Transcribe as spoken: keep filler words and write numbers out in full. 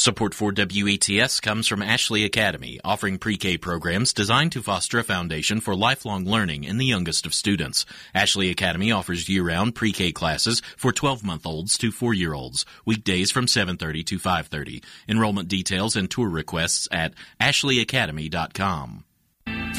Support for W A T S comes from Ashley Academy, offering pre-K programs designed to foster a foundation for lifelong learning in the youngest of students. Ashley Academy offers year-round pre-K classes for twelve-month-olds to four-year-olds, weekdays from seven thirty to five thirty. Enrollment details and tour requests at ashley academy dot com.